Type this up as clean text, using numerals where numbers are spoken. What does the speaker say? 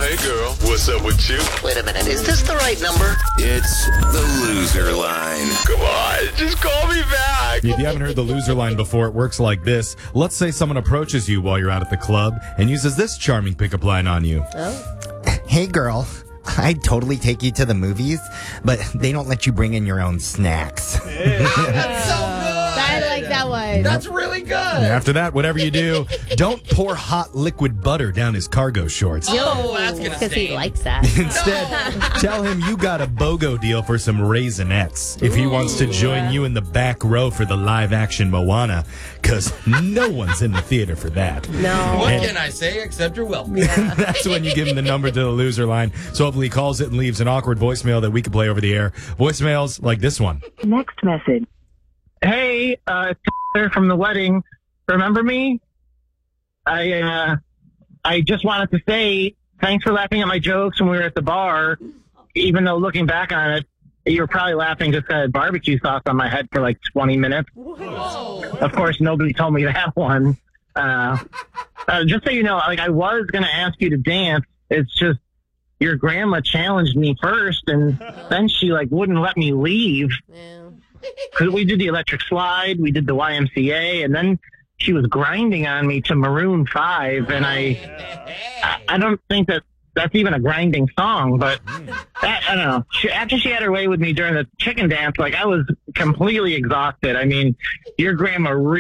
Hey, girl. What's up with you? Wait a minute. Is this the right number? It's the loser line. Come on, just call me back. If you haven't heard the loser line before, it works like this. Let's say someone approaches you while you're out at the club and uses this charming pickup line on you. Hey, girl. I'd totally take you to the movies, but they don't let you bring in your own snacks. That's so good. I like that one. That's really good. After that, whatever you do, don't pour hot liquid butter down his cargo shorts. Oh, that's going to Because he sting. likes that. Instead, tell him you got a BOGO deal for some Raisinets if he wants to join you in the back row for the live-action Moana, because no one's in the theater for that. No. What And can I say except you're welcome? that's when you give him the number to the loser line. So hopefully he calls it and leaves an awkward voicemail that we can play over the air. Voicemails like this one. Next message. Hey, Taylor from the wedding. Remember me? I just wanted to say thanks for laughing at my jokes when we were at the bar. Even though looking back on it, you were probably laughing just at barbecue sauce on my head for like 20 minutes. Of course, nobody told me that one. Just so you know, like I was going to ask you to dance. It's just your grandma challenged me first, and then she like wouldn't let me leave. Because we did the electric slide, we did the YMCA, and then she was grinding on me to Maroon 5, and I don't think that's even a grinding song, but I don't know. After she had her way with me during the chicken dance, like I was completely exhausted. I mean, your grandma